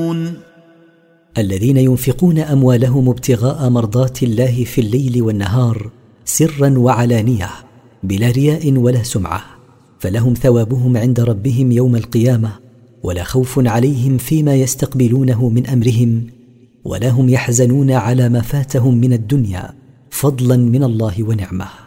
يعلمون الذين ينفقون أموالهم ابتغاء مرضات الله في الليل والنهار سرا وعلانية بلا رياء ولا سمعة، فلهم ثوابهم عند ربهم يوم القيامة، ولا خوف عليهم فيما يستقبلونه من أمرهم، ولا هم يحزنون على ما فاتهم من الدنيا فضلا من الله ونعمه.